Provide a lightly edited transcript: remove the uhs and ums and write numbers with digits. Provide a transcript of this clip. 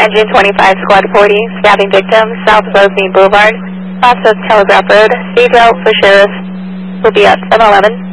Engine 25, Squad 40, stabbing victim, South Rosemead Boulevard, cross of Telegraph Road, stage route for sheriff, will be at 711.